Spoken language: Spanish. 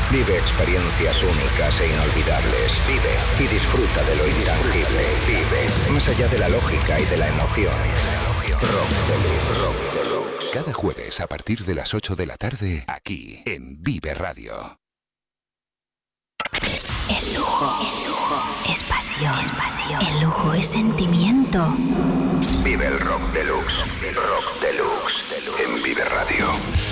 Vive experiencias únicas e inolvidables. Vive y disfruta de lo intangible. Vive más allá de la lógica y de la emoción. Rock Deluxe. Cada jueves a partir de las 8 de la tarde, aquí en Vive Radio. El lujo es pasión. El lujo es sentimiento. Vive el Rock Deluxe. Rock Deluxe en Vive Radio.